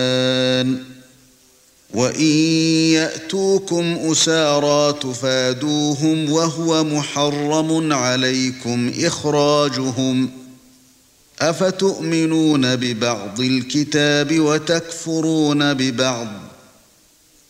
وَإِن يَأْتُوكُمْ أُسَارَىٰ تُفَادُوهُمْ وَهُوَ مُحَرَّمٌ عَلَيْكُمْ إِخْرَاجُهُمْ أَفَتُؤْمِنُونَ بِبَعْضِ الْكِتَابِ وَتَكْفُرُونَ بِبَعْضٍ